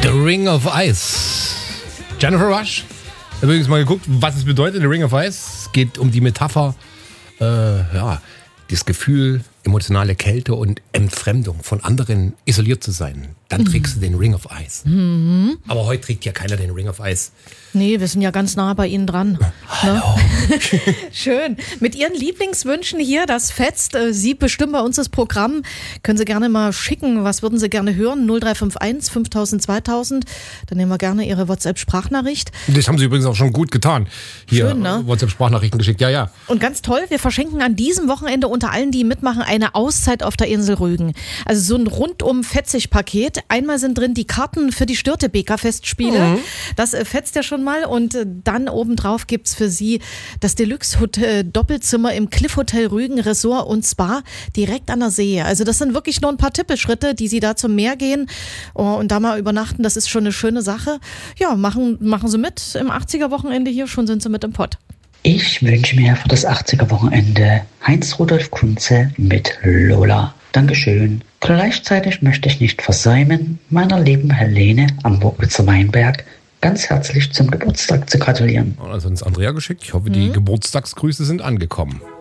The Ring of Ice. Jennifer Rush. Ich habe übrigens mal geguckt, was es bedeutet, The Ring of Ice. Es geht um die Metapher, das Gefühl, emotionale Kälte und Entfremdung von anderen isoliert zu sein. Dann trägst du den Ring of Ice. Mhm. Aber heute trägt ja keiner den Ring of Ice. Nee, wir sind ja ganz nah bei Ihnen dran. Hallo. Ne? Schön. Mit Ihren Lieblingswünschen hier, das fetzt. Sie bestimmen bei uns das Programm. Können Sie gerne mal schicken. Was würden Sie gerne hören? 0351 5000 2000. Dann nehmen wir gerne Ihre WhatsApp-Sprachnachricht. Das haben Sie übrigens auch schon gut getan. Hier, schön, ne? WhatsApp-Sprachnachrichten geschickt. Ja. Und ganz toll, wir verschenken an diesem Wochenende unter allen, die mitmachen, eine Auszeit auf der Insel Rügen. Also so ein Rundum-Fetzig-Paket. Einmal sind drin die Karten für die Störtebeker-Festspiele. Mhm. Das fetzt ja schon mal. Und dann obendrauf gibt es für Sie das Deluxe-Doppelzimmer im Cliff Hotel Rügen, Resort und Spa direkt an der See. Also das sind wirklich nur ein paar Tippelschritte, die Sie da zum Meer gehen und da mal übernachten. Das ist schon eine schöne Sache. Ja, machen Sie mit im 80er-Wochenende hier. Schon sind Sie mit im Pott. Ich wünsche mir für das 80er-Wochenende Heinz-Rudolf Kunze mit Lola. Dankeschön. Gleichzeitig möchte ich nicht versäumen, meiner lieben Helene am Burgwitzer Weinberg ganz herzlich zum Geburtstag zu gratulieren. Also ins Andrea geschickt. Ich hoffe, die Geburtstagsgrüße sind angekommen.